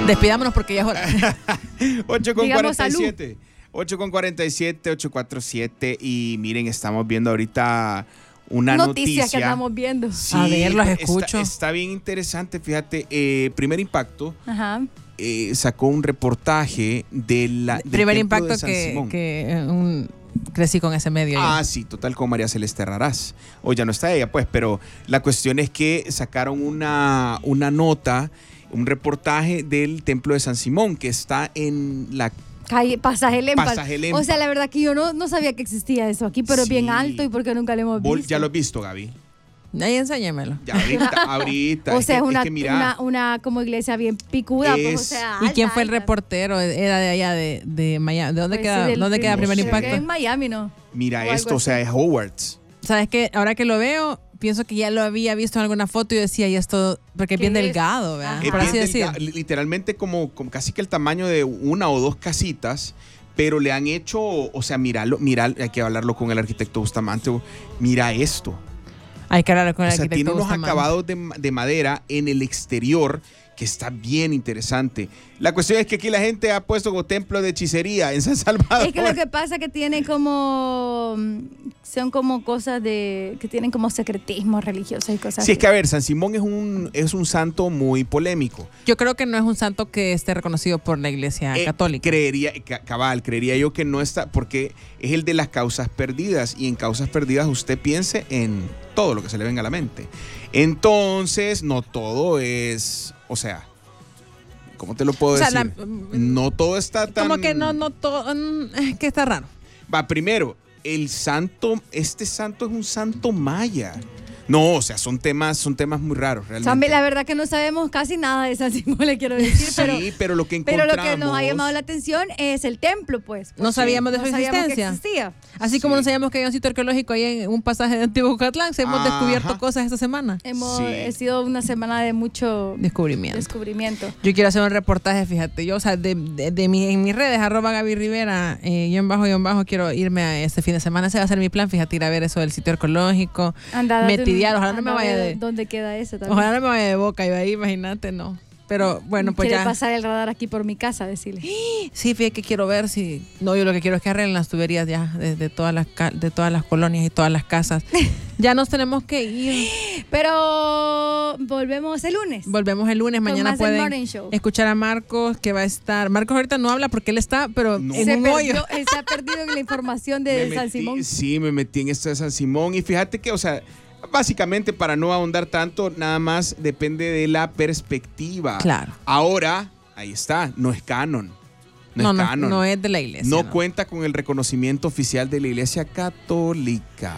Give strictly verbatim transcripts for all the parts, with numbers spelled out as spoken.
Despidámonos porque ya es hora. ocho con cuarenta y siete. ocho con cuarenta y siete, ocho cuarenta y siete. Y miren, estamos viendo ahorita una Noticias noticia que estamos viendo. Sí, a ver, los está, escucho. Está bien interesante, fíjate. Eh, Primer Impacto Ajá. eh, sacó un reportaje de la, del Primer templo Impacto de San que, Simón. que eh, un, crecí con ese medio. Ah, yo. sí, total, con María Celeste Raraz. Hoy ya no está ella, pues, pero la cuestión es que sacaron una, una nota, un reportaje del templo de San Simón, que está en la Calle Pasaje Lempa. Pasaje Lempa. O sea, la verdad que yo no, no sabía que existía eso aquí, pero Sí. bien alto y porque nunca lo hemos Vol- visto. ¿Ya lo has visto, Gaby? Ahí enséñamelo. Ya, ahorita, ahorita. O sea, es que- una, que mira, una, una como iglesia bien picuda, pues, o Es- sea, ¿Y alta, quién fue el alta. reportero? Era de allá de, de Miami. ¿De dónde Pues, queda, del- ¿dónde queda del- Primer sé. Impacto? En Miami, ¿no? mira o algo esto, o sea, así. es Hogwarts. ¿Sabes qué? Ahora que lo veo, pienso que ya lo había visto en alguna foto y decía, y esto, porque es ¿Qué bien es? delgado, ¿verdad? Ajá. Es Por así bien decir. delga- li- literalmente como, como casi que el tamaño de una o dos casitas, pero le han hecho, o sea, míralo, mira, hay que hablarlo con el arquitecto Bustamante. Mira esto. Hay que hablar con el O sea, arquitecto tiene unos Bustamante. acabados de, ma- de madera en el exterior que está bien interesante. La cuestión es que aquí la gente ha puesto como templo de hechicería en San Salvador. Es que lo que pasa es que tiene como... Son como cosas de... que tienen como secretismo religioso y cosas Sí, así. es que a ver, San Simón es un, es un santo muy polémico. Yo creo que no es un santo que esté reconocido por la Iglesia Eh, Católica. Creería, ca- cabal, creería yo que no está, porque es el de las causas perdidas, y en causas perdidas usted piense en todo lo que se le venga a la mente. Entonces, no todo es, o sea, ¿cómo te lo puedo O sea, decir? la- no todo está tan... Como que no, no todo, mm, es que está raro. Va, primero, el santo, este santo es un santo maya. No, o sea, son temas, son temas muy raros, realmente. O sea, la verdad que no sabemos casi nada de San Simón, le quiero decir, pero... Sí, pero lo que Pero encontramos... lo que nos ha llamado la atención es el templo, pues. No sabíamos de no su sabíamos que existencia. existía. Así como Sí. no sabíamos que hay un sitio arqueológico ahí en un pasaje de Antiguo Bucatlán, se hemos Ajá. descubierto cosas esta semana. Hemos Sí. ha sido una semana de mucho Descubrimiento. descubrimiento. Yo quiero hacer un reportaje, fíjate, yo, o sea, de, de, de mi, en mis redes, arroba Gaby Rivera, eh, yo en bajo, yo en bajo, quiero irme a este fin de semana, ese va a ser mi plan, fíjate, ir a ver eso del sitio arqueológico, Anda, date un- metidiar, ojalá no me anda a vaya ver de, ¿Dónde queda eso también? ojalá no me vaya de boca, y ahí, imagínate, no. Pero bueno, pues Quiere ya. pasar el radar aquí por mi casa, decirle. Sí, fíjate que quiero ver si. No, yo lo que quiero es que arreglen las tuberías ya de, de todas las ca- de todas las colonias y todas las casas. Ya nos tenemos que ir. Pero volvemos el lunes. Volvemos el lunes. Con Mañana más del pueden Morning Show. escuchar a Marcos, que va a estar. Marcos ahorita no habla porque él está, pero No. en se, un perdió, hoyo. eh, se ha perdido en la información Me de San metí- Simón. Sí, me metí en esto de San Simón, y fíjate que, o sea, básicamente, para no ahondar tanto, nada más depende de la perspectiva. Claro. Ahora, ahí está, no es canon. No, No, es no, canon. no es de la iglesia. No cuenta con el reconocimiento oficial de la Iglesia Católica.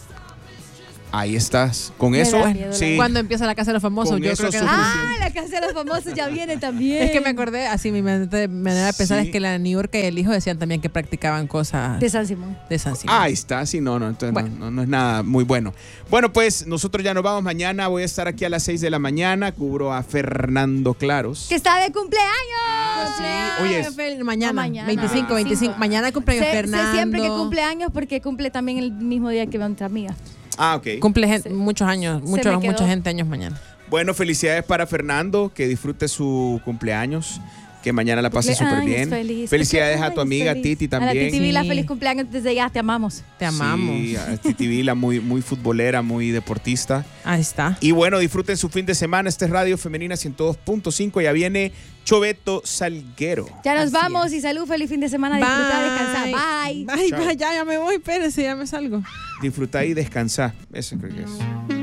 Ahí estás. Con Me eso, da miedo, la sí. verdad. Cuando empieza la casa de los famosos, Con yo eso creo que. suficiente. Ah, la casa de los famosos ya viene también. Es que me acordé, así mi mente- manera de pensar Sí. es que la New York y el hijo decían también que practicaban cosas De San Simón. de San Simón. Ah, ahí está, sí, no, no, entonces Bueno. no, no, no es nada muy bueno. Bueno, pues nosotros ya nos vamos mañana. Voy a estar aquí a las seis de la mañana. Cubro a Fernando Claros. Que está de cumpleaños. Ah, sí. Oye, es- Fel- mañana, No, mañana, veinticinco, veinticinco. Mañana cumpleaños Sé, sé Fernando. siempre que cumple años porque cumple también el mismo día que nuestra amiga. Ah, ok. Cumple gen- Sí. muchos años, me mucho, quedó. mucha gente años mañana. Bueno, felicidades para Fernando, que disfrute su cumpleaños, que mañana la pase súper Cumpleaños bien. feliz, Felicidades a tu cumpleaños amiga feliz. Titi A la también. Titi Vila, Sí. feliz cumpleaños desde ya, te amamos. Te amamos. Sí, a Titi Vila, muy, muy futbolera, muy deportista. Ahí está. Y bueno, disfruten su fin de semana. Este es Radio Femenina ciento dos punto cinco. Ya viene Choveto Salguero. Ya nos Así vamos es. y salud, feliz fin de semana, disfrutar, descansar. Bye. Bye, Chao. bye, ya, ya me voy, espérese, ya me salgo. Disfruta y descansa. Eso creo que es.